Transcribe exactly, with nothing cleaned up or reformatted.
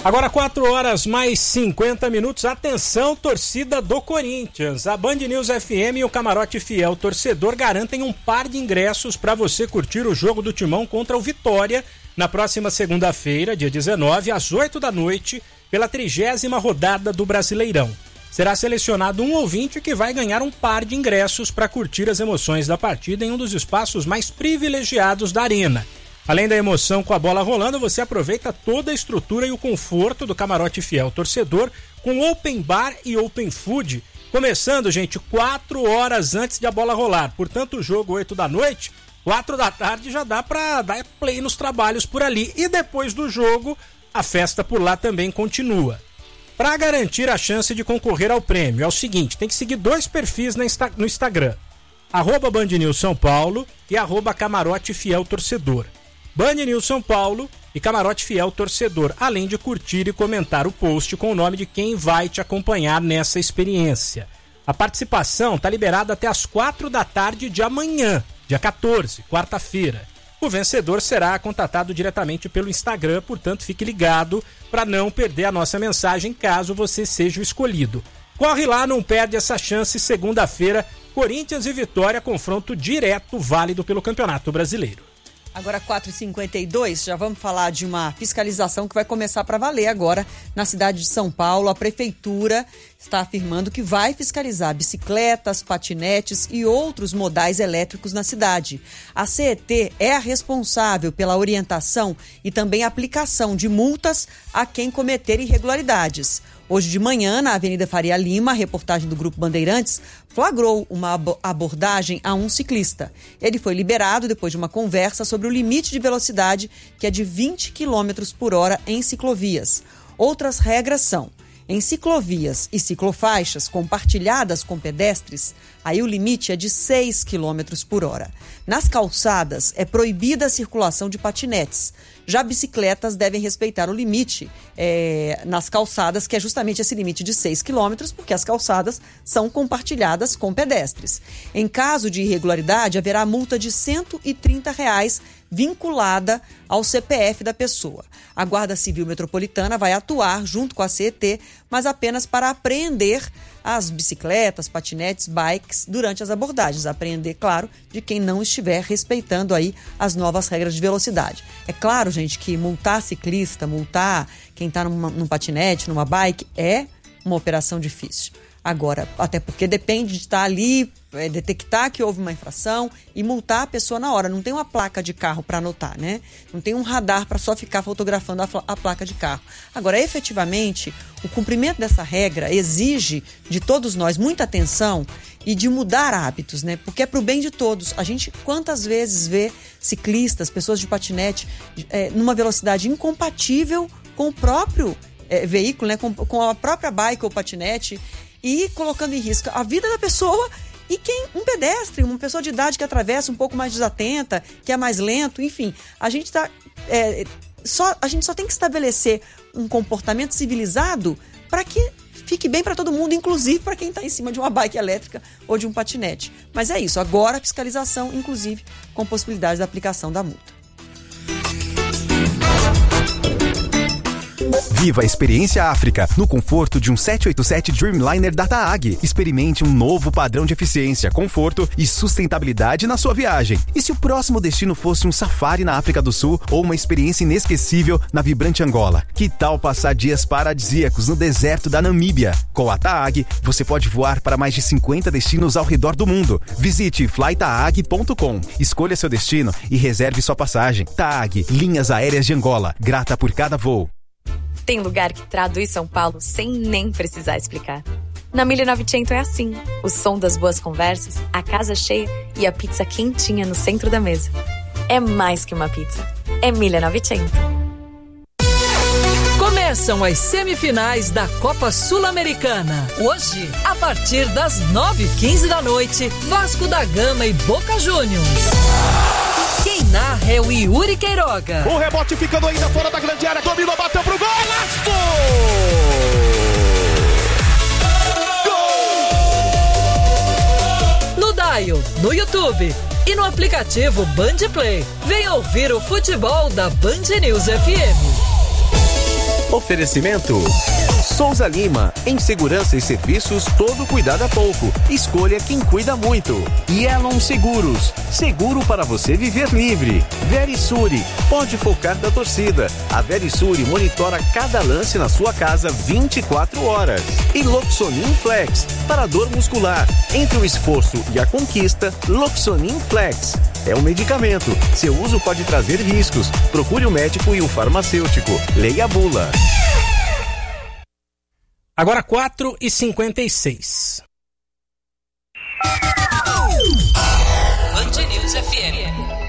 Agora quatro horas mais cinquenta minutos. Atenção, torcida do Corinthians. A Band News F M e o Camarote Fiel Torcedor garantem um par de ingressos para você curtir o jogo do Timão contra o Vitória na próxima segunda-feira, dia dezenove, às oito da noite, pela trigésima rodada do Brasileirão. Será selecionado um ouvinte que vai ganhar um par de ingressos para curtir as emoções da partida em um dos espaços mais privilegiados da arena. Além da emoção com a bola rolando, você aproveita toda a estrutura e o conforto do Camarote Fiel Torcedor com open bar e open food, começando, gente, quatro horas antes de a bola rolar. Portanto, o jogo oito da noite, quatro da tarde já dá para dar play nos trabalhos por ali. E depois do jogo, a festa por lá também continua. Para garantir a chance de concorrer ao prêmio, é o seguinte, tem que seguir dois perfis no Instagram, arroba Band News São Paulo e arroba Camarote Fiel Torcedor. Band News São Paulo e Camarote Fiel Torcedor, além de curtir e comentar o post com o nome de quem vai te acompanhar nessa experiência. A participação está liberada até as quatro da tarde de amanhã, dia quatorze, quarta-feira. O vencedor será contatado diretamente pelo Instagram, portanto fique ligado para não perder a nossa mensagem caso você seja o escolhido. Corre lá, não perde essa chance. Segunda-feira, Corinthians e Vitória, confronto direto válido pelo Campeonato Brasileiro. Agora quatro e cinquenta e dois, já vamos falar de uma fiscalização que vai começar para valer agora na cidade de São Paulo. A prefeitura está afirmando que vai fiscalizar bicicletas, patinetes e outros modais elétricos na cidade. A C E T é a responsável pela orientação e também aplicação de multas a quem cometer irregularidades. Hoje de manhã, na Avenida Faria Lima, a reportagem do Grupo Bandeirantes flagrou uma abordagem a um ciclista. Ele foi liberado depois de uma conversa sobre o limite de velocidade, que é de vinte quilômetros por hora em ciclovias. Outras regras são: em ciclovias e ciclofaixas compartilhadas com pedestres, aí o limite é de seis quilômetros por hora. Nas calçadas é proibida a circulação de patinetes. Já bicicletas devem respeitar o limite é, nas calçadas, que é justamente esse limite de seis quilômetros, porque as calçadas são compartilhadas com pedestres. Em caso de irregularidade, haverá multa de cento e trinta reais vinculada ao C P F da pessoa. A Guarda Civil Metropolitana vai atuar junto com a C E T, mas apenas para apreender as bicicletas, patinetes, bikes durante as abordagens. Apreender, claro, de quem não estiver respeitando aí as novas regras de velocidade. É claro, gente, que multar ciclista, multar quem está num patinete, numa bike, é uma operação difícil. Agora, até porque depende de estar ali, é, detectar que houve uma infração e multar a pessoa na hora. Não tem uma placa de carro para anotar, né? Não tem um radar para só ficar fotografando a, a placa de carro. Agora, efetivamente, o cumprimento dessa regra exige de todos nós muita atenção e de mudar hábitos, né? Porque é para o bem de todos. A gente, quantas vezes vê ciclistas, pessoas de patinete, é, numa velocidade incompatível com o próprio é, veículo, né? Com, com a própria bike ou patinete, e colocando em risco a vida da pessoa e quem, um pedestre, uma pessoa de idade que atravessa um pouco mais desatenta, que é mais lento, enfim. A gente tá, é, só, a gente só tem que estabelecer um comportamento civilizado para que fique bem para todo mundo, inclusive para quem está em cima de uma bike elétrica ou de um patinete. Mas é isso, agora a fiscalização, inclusive com possibilidade da aplicação da multa. Viva a experiência África no conforto de um sete oito sete Dreamliner da TAG. Experimente um novo padrão de eficiência, conforto e sustentabilidade na sua viagem. E se o próximo destino fosse um safari na África do Sul ou uma experiência inesquecível na vibrante Angola? Que tal passar dias paradisíacos no deserto da Namíbia? Com a TAG, você pode voar para mais de cinquenta destinos ao redor do mundo. Visite fly taag ponto com. Escolha seu destino e reserve sua passagem. TAG, Linhas Aéreas de Angola. Grata por cada voo. Tem lugar que traduz São Paulo sem nem precisar explicar. Na mil e novecentos é assim. O som das boas conversas, a casa cheia e a pizza quentinha no centro da mesa. É mais que uma pizza. É mil e novecentos. Começam as semifinais da Copa Sul-Americana. Hoje, a partir das nove e quinze da noite, Vasco da Gama e Boca Juniors. Quem narra é o Yuri Queiroga. O rebote ficando ainda fora da grande área. Dominou, bateu pro gol. Gol! No Dial, no YouTube e no aplicativo Band Play. Venha ouvir o futebol da Band News F M. Oferecimento Souza Lima, em segurança e serviços, todo cuidado é pouco. Escolha quem cuida muito. Yelon Seguros, seguro para você viver livre. Verisuri, pode focar da torcida. A Verisuri monitora cada lance na sua casa vinte e quatro horas. E Loxonin Flex, para dor muscular. Entre o esforço e a conquista, Loxonin Flex. É um medicamento. Seu uso pode trazer riscos. Procure o médico e o farmacêutico. Leia a bula. Agora quatro e cinquenta e seis. Band News F M.